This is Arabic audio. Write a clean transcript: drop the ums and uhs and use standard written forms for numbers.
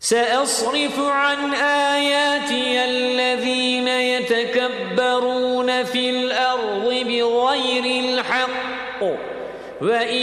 سأصرف عن آياتي الذين يتكبرون في الأرض بغير الحق وإن